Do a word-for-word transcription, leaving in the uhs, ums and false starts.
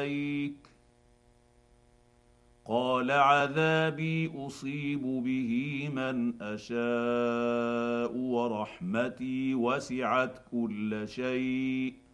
عليك قال عذابي اصيب به من اشاء ورحمتي وسعت كل شيء